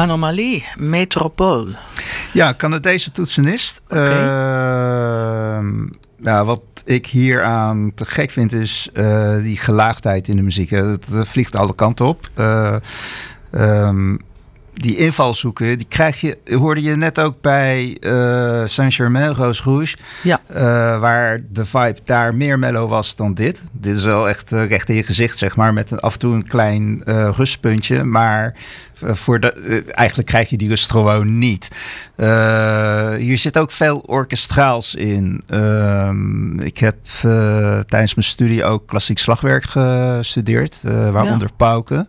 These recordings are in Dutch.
Anomalie, Metropole. Ja, Canadese toetsenist. Nou, wat ik hieraan te gek vind is die gelaagdheid in de muziek. Het vliegt alle kanten op. Die invalshoeken, die krijg je, hoorde je net ook bij Saint-Germain, Roos Rouge. Ja. Waar de vibe daar meer mellow was dan dit. Dit is wel echt recht in je gezicht, zeg maar. Met af en toe een klein rustpuntje. Maar eigenlijk krijg je die rust gewoon niet. Hier zit ook veel orkestraals in. Ik heb tijdens mijn studie ook klassiek slagwerk gestudeerd. Waaronder pauken.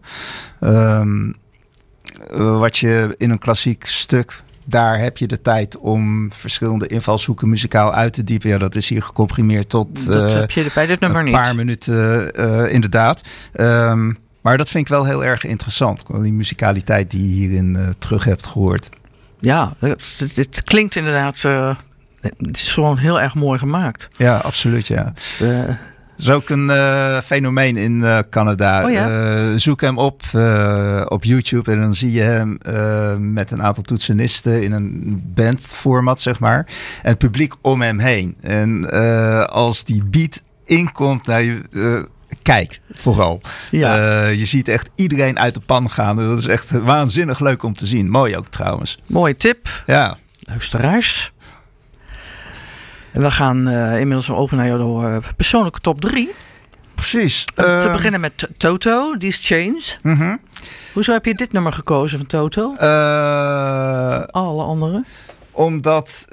Wat je in een klassiek stuk, daar heb je de tijd om verschillende invalshoeken muzikaal uit te diepen. Ja, dat is hier gecomprimeerd tot dat heb je bij dit nummer een niet. paar minuten inderdaad. Maar dat vind ik wel heel erg interessant. Die muzikaliteit die je hierin terug hebt gehoord. Ja, het klinkt inderdaad... het is gewoon heel erg mooi gemaakt. Ja, absoluut, ja. Het is ook een fenomeen in Canada. Oh ja? Zoek hem op YouTube en dan zie je hem met een aantal toetsenisten in een bandformat, zeg maar. En het publiek om hem heen. En als die beat inkomt, kijk vooral. Ja. Je ziet echt iedereen uit de pan gaan. Dat is echt waanzinnig leuk om te zien. Mooi ook trouwens. Mooie tip. Ja. Luisteraars. We gaan inmiddels over naar jouw persoonlijke top 3. Precies. Te beginnen met Toto, These Chains. Mm-hmm. Hoezo heb je dit nummer gekozen van Toto? Alle andere? Omdat,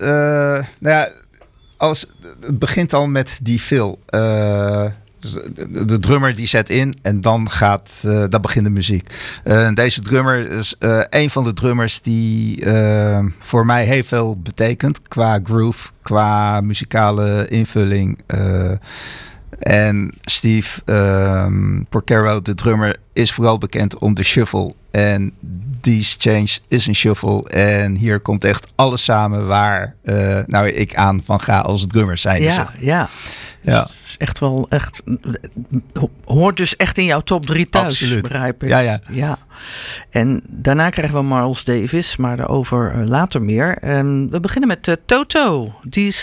het begint al met die fill. De drummer die zet in en dan begint de muziek. Deze drummer is een van de drummers die voor mij heel veel betekent qua groove, qua muzikale invulling. En Steve Porcaro, de drummer, is vooral bekend om de shuffle. En These Chains is een shuffle. En hier komt echt alles samen waar ik aan van ga als drummer zijn. Ja. Het is echt wel echt. Hoort dus echt in jouw top 3 thuis, absoluut. Begrijp ik. Ja. En daarna krijgen we Miles Davis, maar daarover later meer. We beginnen met Toto.